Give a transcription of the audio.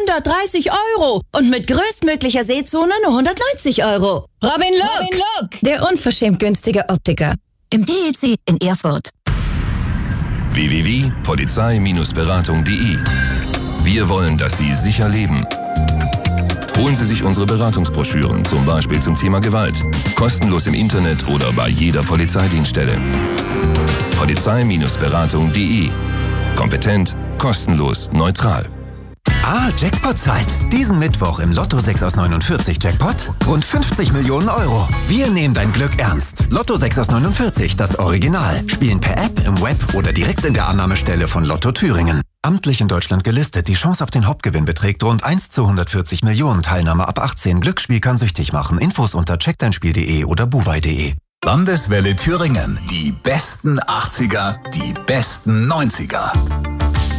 130 € und mit größtmöglicher Sehzone nur 190 €. Robin Look, Der unverschämt günstige Optiker. Im DEC in Erfurt. www.polizei-beratung.de. Wir wollen, dass Sie sicher leben. Holen Sie sich unsere Beratungsbroschüren, zum Beispiel zum Thema Gewalt. Kostenlos im Internet oder bei jeder Polizeidienststelle. Polizei-beratung.de. Kompetent, kostenlos, neutral. Jackpot-Zeit. Diesen Mittwoch im Lotto 6 aus 49 Jackpot rund 50 Millionen €. Wir nehmen dein Glück ernst. Lotto 6 aus 49, das Original. Spielen per App, im Web oder direkt in der Annahmestelle von Lotto Thüringen. Amtlich in Deutschland gelistet. Die Chance auf den Hauptgewinn beträgt rund 1 zu 140 Millionen. Teilnahme ab 18. Glücksspiel kann süchtig machen. Infos unter checkdeinspiel.de oder buwei.de. Landeswelle Thüringen. Die besten 80er, die besten 90er.